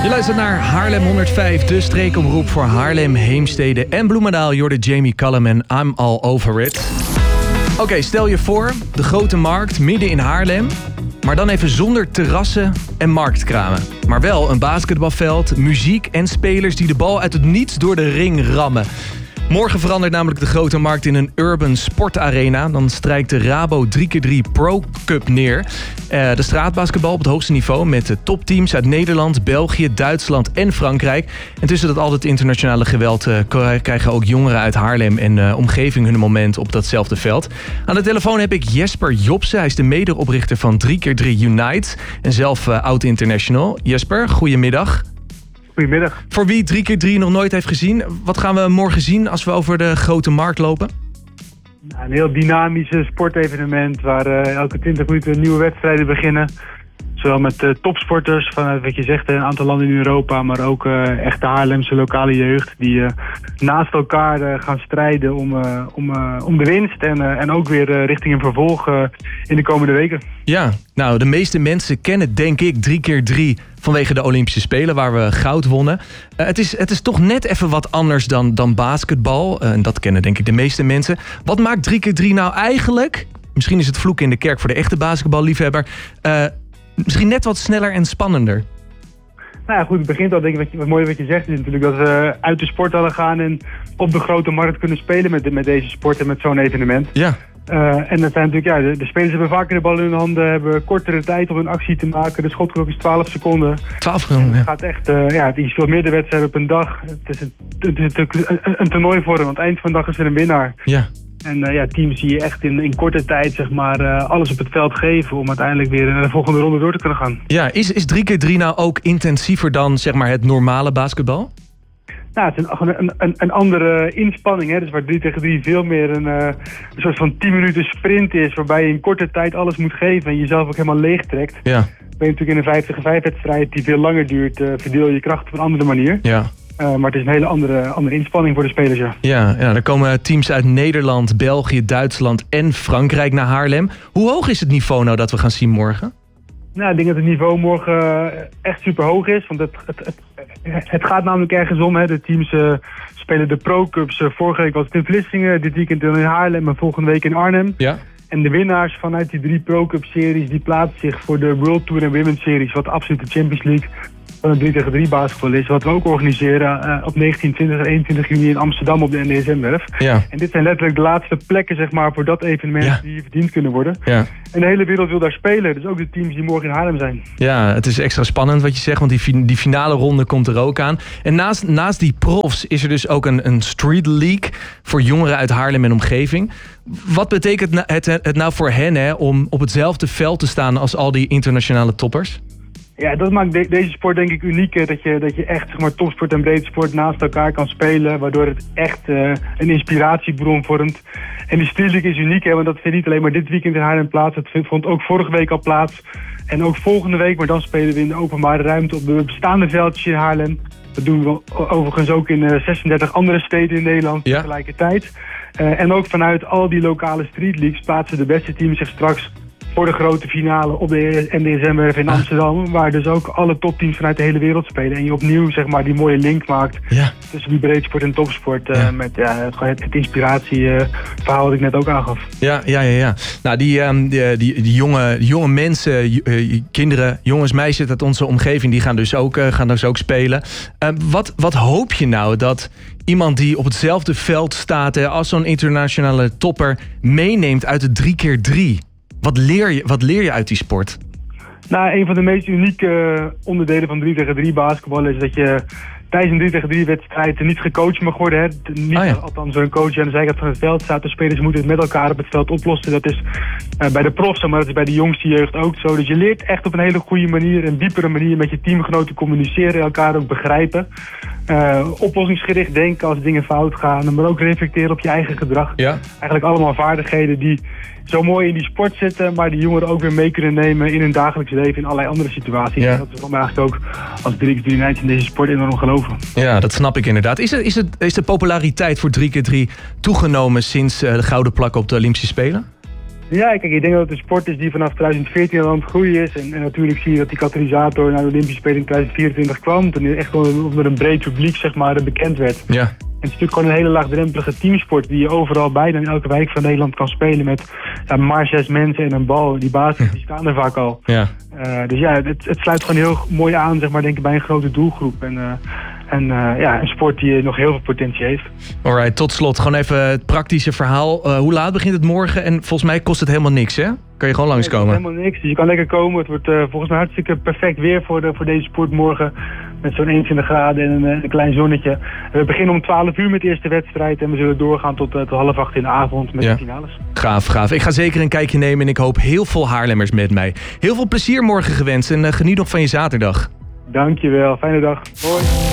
Je luistert naar Haarlem 105, de streekomroep voor Haarlem, Heemstede en Bloemendaal. Jorde Jamie Cullum en I'm All Over It. Oké, stel je voor, de Grote Markt midden in Haarlem. Maar dan even zonder terrassen en marktkramen. Maar wel een basketbalveld, muziek en spelers die de bal uit het niets door de ring rammen. Morgen verandert namelijk de Grote Markt in een urban sportarena. Dan strijkt de Rabo 3x3 Pro Cup neer. De straatbasketbal op het hoogste niveau met de topteams uit Nederland, België, Duitsland en Frankrijk. En tussen dat al het internationale geweld krijgen ook jongeren uit Haarlem en omgeving hun moment op datzelfde veld. Aan de telefoon heb ik Jesper Jobsen. Hij is de medeoprichter van 3x3 Unite en zelf oud-international. Jesper, goedemiddag. Goedemiddag. Voor wie 3x3 nog nooit heeft gezien, wat gaan we morgen zien als we over de Grote Markt lopen? Een heel dynamisch sportevenement waar elke 20 minuten nieuwe wedstrijden beginnen. Zowel met topsporters vanuit wat je zegt, een aantal landen in Europa, maar ook echt de Haarlemse lokale jeugd die naast elkaar gaan strijden om de winst en ook weer richting een vervolg in de komende weken. Ja, nou de meeste mensen kennen denk ik 3x3 vanwege de Olympische Spelen waar we goud wonnen. Het is toch net even wat anders dan basketbal. En dat kennen denk ik de meeste mensen. Wat maakt 3x3 nou eigenlijk, misschien is het vloek in de kerk voor de echte basketballiefhebber, misschien net wat sneller en spannender? Nou ja, goed, het begint al, denk ik, wat mooi wat je zegt is natuurlijk dat we uit de sporthallen gaan en op de Grote Markt kunnen spelen met deze sport en met zo'n evenement. Ja. En dat zijn natuurlijk, de spelers hebben vaker de bal in hun handen, hebben kortere tijd om een actie te maken. De schotklok is 12 seconden. 12 seconden, ja. Het gaat echt, het is veel meer de wedstrijd op een dag. Het is een toernooi voor hem, want eind van de dag is er een winnaar. Ja. En teams die echt in korte tijd zeg maar alles op het veld geven om uiteindelijk weer naar de volgende ronde door te kunnen gaan. Ja, is 3x3 nou ook intensiever dan zeg maar het normale basketbal? Nou, het is een andere inspanning. Hè? Dus waar 3x3 veel meer een soort van 10 minuten sprint is, waarbij je in korte tijd alles moet geven en jezelf ook helemaal leeg trekt. Ja. Ben je natuurlijk in een 5-tegen-5 wedstrijd die veel langer duurt, verdeel je kracht op een andere manier. Ja. Maar het is een hele andere inspanning voor de spelers, ja. Ja, er komen teams uit Nederland, België, Duitsland en Frankrijk naar Haarlem. Hoe hoog is het niveau nou dat we gaan zien morgen? Nou, ik denk dat het niveau morgen echt super hoog is. Want het gaat namelijk ergens om. Hè. De teams spelen de Pro Cups. Vorige week was het in Vlissingen, dit weekend in Haarlem en volgende week in Arnhem. Ja. En de winnaars vanuit die 3 Pro Cup series die plaatsen zich voor de World Tour en Women's Series, wat absoluut de Champions League van het 3x3 basketbal is, wat we ook organiseren op 19, 20 en 21 juni in Amsterdam op de NDSM-werf. Ja. En dit zijn letterlijk de laatste plekken zeg maar, voor dat evenement die verdiend kunnen worden. Ja. En de hele wereld wil daar spelen, dus ook de teams die morgen in Haarlem zijn. Ja, het is extra spannend wat je zegt, want die finale ronde komt er ook aan. En naast die profs is er dus ook een street league voor jongeren uit Haarlem en omgeving. Wat betekent het nou voor hen om op hetzelfde veld te staan als al die internationale toppers? Ja, dat maakt deze sport denk ik uniek. Dat je echt zeg maar, topsport en breedsport naast elkaar kan spelen. Waardoor het echt een inspiratiebron vormt. En die Street League is uniek, want dat vindt niet alleen maar dit weekend in Haarlem plaats. Het vond ook vorige week al plaats. En ook volgende week, maar dan spelen we in de openbare ruimte op de bestaande veldjes in Haarlem. Dat doen we overigens ook in 36 andere steden in Nederland tegelijkertijd. En ook vanuit al die lokale street leagues plaatsen de beste teams zich straks voor de grote finale op de NDSM-werf in Amsterdam. Waar dus ook alle topteams vanuit de hele wereld spelen. En je opnieuw zeg maar die mooie link maakt tussen die breedsport en topsport. Met het inspiratieverhaal wat ik net ook aangaf. Ja. Nou, die jonge mensen, kinderen, jongens, meisjes uit onze omgeving, die gaan dus ook spelen. Wat hoop je nou dat iemand die op hetzelfde veld staat als zo'n internationale topper meeneemt uit het 3x3? Wat leer je uit die sport? Nou, een van de meest unieke onderdelen van 3x3 basketbal is dat je tijdens een 3x3 wedstrijd niet gecoacht mag worden. Hè. Althans door een coach aan de zijkant van het veld staat. De spelers moeten het met elkaar op het veld oplossen. Dat is bij de profs, maar dat is bij de jongste jeugd ook zo. Dus je leert echt op een hele goede manier, een diepere manier met je teamgenoten communiceren, elkaar ook begrijpen. Oplossingsgericht denken als dingen fout gaan, maar ook reflecteren op je eigen gedrag. Ja. Eigenlijk allemaal vaardigheden die zo mooi in die sport zitten, maar die jongeren ook weer mee kunnen nemen in hun dagelijks leven in allerlei andere situaties. Ja. En dat is waarom eigenlijk ook als 3x3 Unite in deze sport enorm geloven. Ja, dat snap ik inderdaad. Is de populariteit voor 3x3 toegenomen sinds de gouden plak op de Olympische Spelen? Ja, kijk, ik denk dat het een sport is die vanaf 2014 al aan het groeien is. En natuurlijk zie je dat die katalysator naar de Olympische Spelen in 2024 kwam. Toen echt onder een breed publiek, zeg maar, bekend werd. Ja. En het is natuurlijk gewoon een hele laagdrempelige teamsport die je overal bijna in elke wijk van Nederland kan spelen met maar 6 mensen en een bal. Die basis die staan er vaak al. Ja. Dus ja, het sluit gewoon heel mooi aan, zeg maar, denk ik, bij een grote doelgroep. En een sport die nog heel veel potentie heeft. Alright, tot slot gewoon even het praktische verhaal. Hoe laat begint het morgen? En volgens mij kost het helemaal niks, hè? Kan je gewoon langskomen? Nee, helemaal niks, dus je kan lekker komen. Het wordt volgens mij hartstikke perfect weer voor deze sport morgen. Met zo'n 21 graden en een klein zonnetje. We beginnen om 12 uur met de eerste wedstrijd. En we zullen doorgaan tot 7:30 in de avond met de finales. Gaaf. Ik ga zeker een kijkje nemen en ik hoop heel veel Haarlemmers met mij. Heel veel plezier morgen gewenst en geniet nog van je zaterdag. Dankjewel, fijne dag. Hoi.